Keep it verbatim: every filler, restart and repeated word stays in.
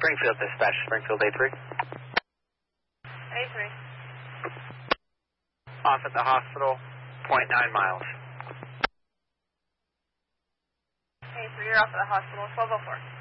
Springfield dispatch, Springfield A three. A three. Off at the hospital, point nine miles. A three, you're off at the hospital, twelve oh four.